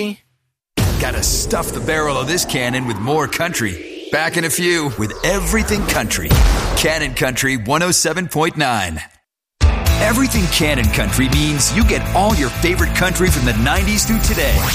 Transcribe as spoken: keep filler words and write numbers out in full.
Gotta stuff the barrel of this cannon with more country. Back in a few with Everything Country. Cannon Country one oh seven point nine. Everything Cannon Country means you get all your favorite country from the nineties through today.